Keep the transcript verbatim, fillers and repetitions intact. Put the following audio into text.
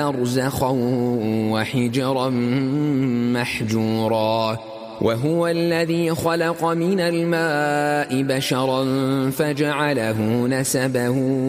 برزخا وحجرا محجورا وهو الذي خلق من الماء بشرا فجعله نسبا